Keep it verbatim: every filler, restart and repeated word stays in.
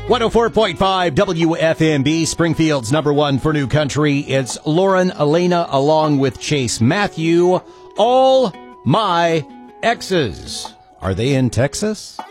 one oh four point five W F M B, Springfield's number one for new country. It's Lauren Elena along with Chase Matthew. All my exes. Are they in Texas?